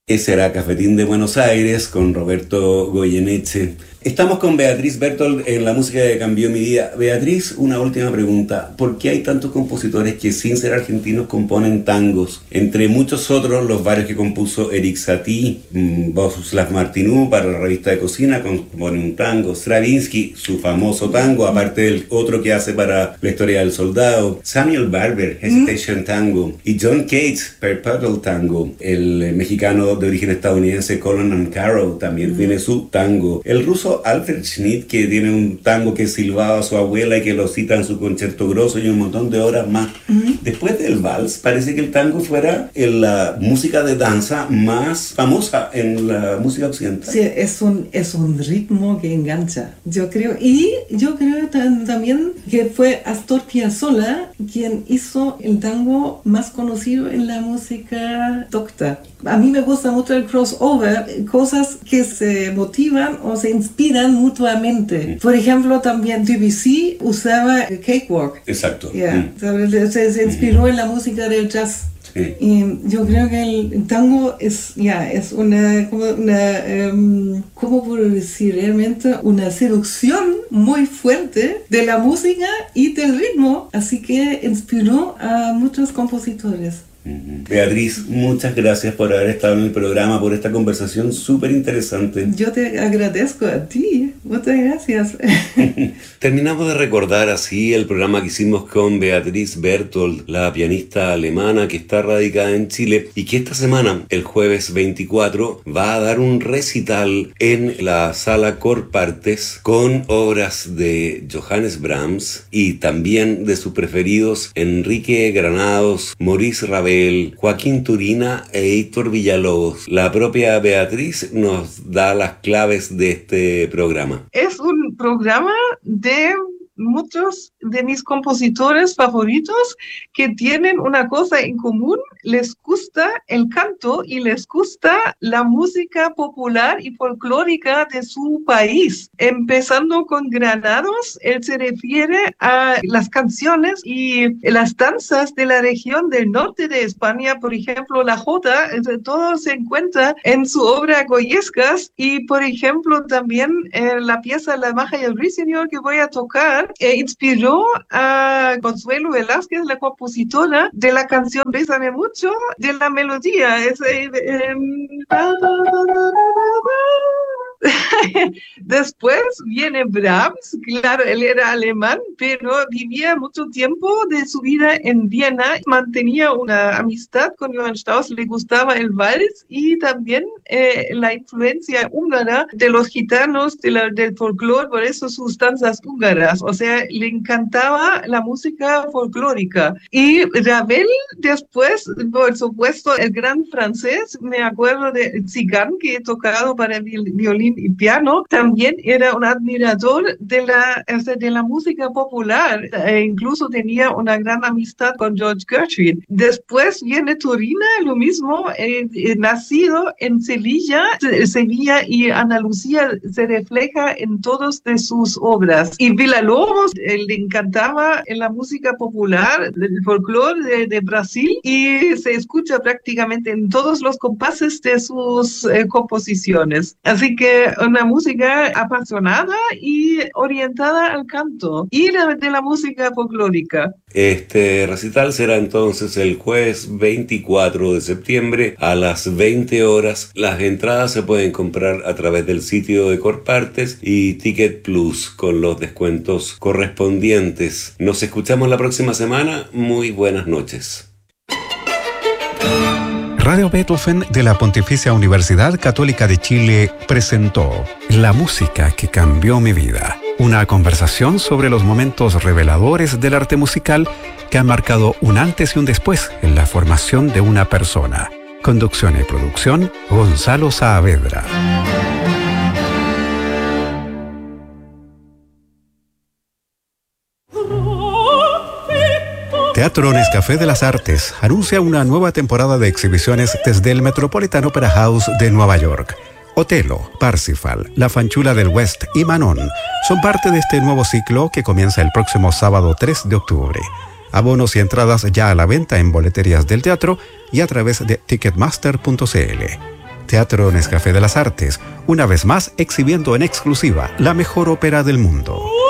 Ese era Cafetín de Buenos Aires con Roberto Goyeneche. Estamos con Beatriz Bertold en la música que cambió mi vida. Beatriz, una última pregunta. ¿Por qué hay tantos compositores que sin ser argentinos componen tangos? Entre muchos otros, los varios que compuso Erik Satie, Bohuslav Martinů para la revista de cocina, compone un tango. Stravinsky, su famoso tango, aparte del otro que hace para la historia del soldado. Samuel Barber, Hesitation Tango. Y John Cage, Perpetual Tango. El mexicano de origen estadounidense Colin and Carroll también tiene su tango. El ruso Alfred Schnitt, que tiene un tango que silbaba a su abuela y que lo cita en su concierto grosso y un montón de obras más. Después del vals, parece que el tango fuera la música de danza más famosa en la música occidental. Sí, es un ritmo que engancha, yo creo. Y yo creo también que fue Astor Piazzolla quien hizo el tango más conocido en la música docta. A mí me gusta mucho el crossover, cosas que se motivan o se inspiran mutuamente. Por ejemplo, también Debussy usaba Cakewalk. Exacto. Yeah. Se inspiró en la música del jazz. Sí. Y yo creo que el tango es una ¿cómo puedo decir? Realmente una seducción muy fuerte de la música y del ritmo. Así que inspiró a muchos compositores. Beatriz, muchas gracias por haber estado en el programa, por esta conversación súper interesante. Yo te agradezco a ti, muchas gracias. Terminamos de recordar así el programa que hicimos con Beatriz Bertold, la pianista alemana que está radicada en Chile y que esta semana, el jueves 24, va a dar un recital en la sala Cor Partes con obras de Johannes Brahms y también de sus preferidos Enrique Granados, Maurice Ravel, Joaquín Turina e Héctor Villalobos. La propia Beatriz nos da las claves de este programa. Es un programa de muchos de mis compositores favoritos que tienen una cosa en común: les gusta el canto y les gusta la música popular y folclórica de su país. Empezando con Granados, él se refiere a las canciones y las danzas de la región del norte de España, por ejemplo, la jota, todo se encuentra en su obra Goyescas, y por ejemplo también la pieza La Maja y el Ruiseñor que voy a tocar inspiró a Consuelo Velázquez, la compositora de la canción Bésame Mucho, de la melodía. Después viene Brahms, claro, él era alemán, pero vivía mucho tiempo de su vida en Viena, mantenía una amistad con Johann Strauss, le gustaba el vals y también la influencia húngara de los gitanos, del folclore, por eso sus danzas húngaras, o sea, le encantaba la música folclórica. Y Ravel después, por supuesto, el gran francés, me acuerdo de Tzigan, que he tocado para violín y piano, también era un admirador de la música popular, incluso tenía una gran amistad con George Gershwin. Después viene Turina, lo mismo, nacido en Sevilla y Andalucía se refleja en todas de sus obras. Y Villalobos, le encantaba en la música popular, del folclore de Brasil, y se escucha prácticamente en todos los compases de sus composiciones. Así que una música apasionada y orientada al canto y de la música folclórica. Este recital será entonces el jueves 24 de septiembre a las 20 horas. Las entradas se pueden comprar a través del sitio de Corpartes y Ticket Plus con los descuentos correspondientes. Nos escuchamos la próxima semana. Muy buenas noches. Radio Beethoven de la Pontificia Universidad Católica de Chile presentó La música que cambió mi vida. Una conversación sobre los momentos reveladores del arte musical que han marcado un antes y un después en la formación de una persona. Conducción y producción, Gonzalo Saavedra. Teatro Nescafé de las Artes anuncia una nueva temporada de exhibiciones desde el Metropolitan Opera House de Nueva York. Otelo, Parsifal, La Fanchula del West y Manon son parte de este nuevo ciclo que comienza el próximo sábado 3 de octubre. Abonos y entradas ya a la venta en boleterías del teatro y a través de ticketmaster.cl. Teatro Nescafé de las Artes, una vez más exhibiendo en exclusiva la mejor ópera del mundo.